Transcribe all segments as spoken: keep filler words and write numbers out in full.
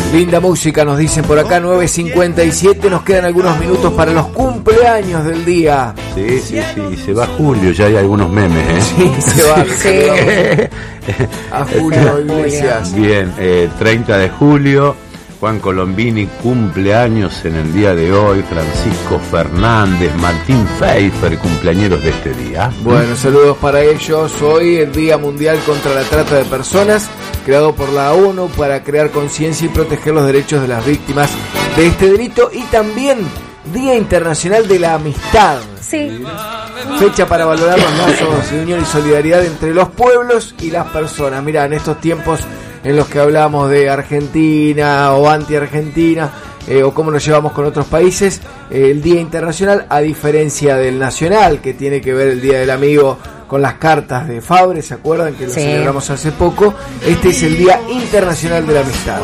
Linda música, nos dicen por acá, nueve cincuenta y siete, nos quedan algunos minutos para los cumpleaños del día. Sí, sí, sí, se va Julio, ya hay algunos memes, ¿eh? Sí, se va, se va a Julio Iglesias. Bien, eh, treinta de julio, Juan Colombini cumpleaños en el día de hoy, Francisco Fernández, Martín Pfeiffer, cumpleañeros de este día. Bueno, saludos para ellos. Hoy el Día Mundial contra la Trata de Personas, creado por la ONU para crear conciencia y proteger los derechos de las víctimas de este delito, y también Día Internacional de la Amistad. Sí. Fecha para valorar los lazos de unión y solidaridad entre los pueblos y las personas. Mirá, en estos tiempos en los que hablamos de Argentina o anti-Argentina, eh, o cómo nos llevamos con otros países, eh, el Día Internacional, a diferencia del Nacional, que tiene que ver el Día del Amigo con las cartas de Fabre, ¿se acuerdan? Que lo sí. celebramos hace poco. Este es el Día Internacional de la Amistad.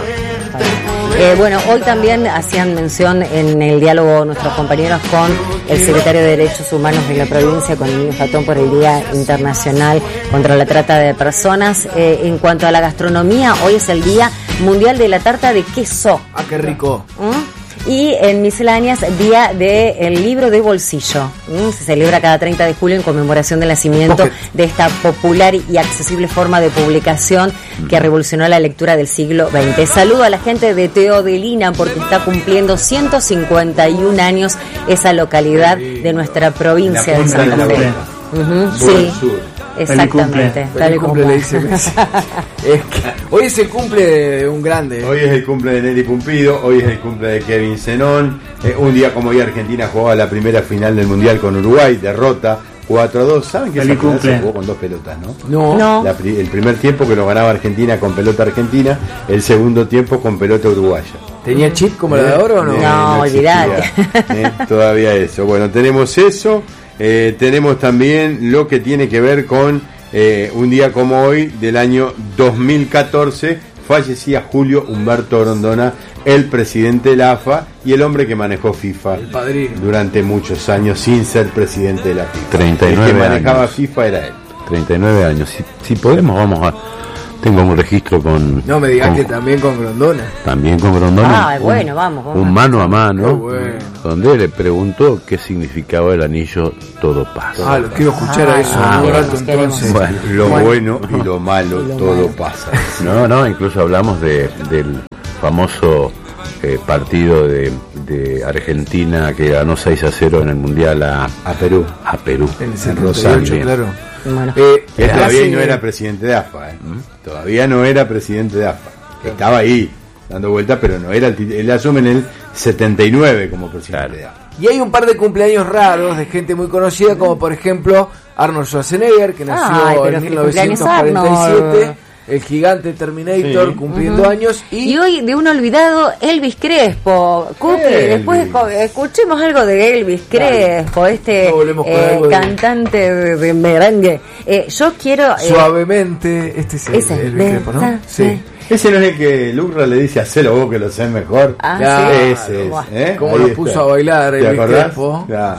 Eh, bueno, hoy también hacían mención en el diálogo nuestros compañeros con el secretario de Derechos Humanos de la provincia, con el niño Fatón, por el Día Internacional contra la Trata de Personas. Eh, en cuanto a la gastronomía, hoy es el Día Mundial de la Tarta de Queso. ¡Ah, qué rico! ¿Mm? Y en misceláneas, Día del Libro de Bolsillo. ¿Mm? Se celebra cada treinta de julio en conmemoración del nacimiento Pocket. de esta popular y accesible forma de publicación que revolucionó la lectura del siglo veinte. Saludo a la gente de Teodelina, porque está cumpliendo ciento cincuenta y un años esa localidad de nuestra provincia de Santa Fe. Uh-huh, sí. Exactamente. Feliz cumple, le dice Messi. Es que hoy es el cumple de un grande. Hoy es el cumple de Nelly Pumpido, hoy es el cumple de Kevin Zenón. Eh, un día como hoy Argentina jugaba la primera final del Mundial con Uruguay, derrota cuatro a dos. ¿Saben que esa final se jugó con dos pelotas, no? No. no. La, el primer tiempo que lo ganaba Argentina con pelota argentina, el segundo tiempo con pelota uruguaya. ¿Tenía chip como la de oro o no? No, no olvidate. Eh, todavía eso. Bueno, tenemos eso. Eh, tenemos también lo que tiene que ver con eh, un día como hoy del año dos mil catorce, fallecía Julio Humberto Grondona, el presidente de la A F A y el hombre que manejó FIFA durante muchos años sin ser presidente de la FIFA. treinta y nueve el que manejaba años. FIFA era él. treinta y nueve años. Si, si podemos, vamos a... Tengo un registro con... No me digas con, que también con Grondona. También con Grondona. Ah, un, bueno, vamos, vamos. Un mano a mano, bueno. donde le preguntó qué significaba el anillo Todo Pasa. Ah, lo quiero escuchar ah, a eso. Ah, un bueno, rato entonces. Bueno, lo bueno. bueno y lo malo, y lo todo malo. pasa. No, no, incluso hablamos de del famoso eh, partido de, de Argentina que ganó seis a cero en el Mundial a, A Perú. a Perú. En el en setenta y Rosario. ocho, claro. Bueno. Eh, Él todavía hace- no era presidente de A F A, ¿eh? Todavía no era presidente de A F A. Estaba ahí, dando vueltas, pero no era el tit- él asume en el setenta y nueve como presidente Claro. de A F A. Y hay un par de cumpleaños raros de gente muy conocida, como por ejemplo Arnold Schwarzenegger, que nació Ay, pero en feliz mil novecientos cuarenta y cumpleaños, siete, Arnold. el gigante Terminator, Sí. cumpliendo Uh-huh. años, y, Y hoy de un olvidado, Elvis Crespo. Cookie, Elvis. después esco- escuchemos algo de Elvis Crespo, este No, volvemos con eh, algo de- cantante de, de merengue. Eh, yo quiero... eh, suavemente, este es el, ese, el de- Crespo, ¿no? ah, Sí. Ese no es el que Lucra le dice hacelo vos que lo sé mejor. Ah, Claro. sí. Ese es, Buah. ¿eh? Cómo Ahí lo está. puso a bailar ¿Te Elvis acordás? Crespo. Claro.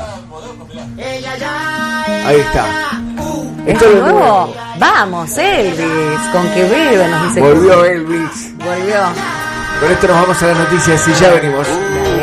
Ahí está. ¿Es Esto es lo nuevo? nuevo. Vamos, Elvis, con Quevedo nos dice. Volvió Elvis. Volvió. Con esto nos vamos a las noticias y ya venimos.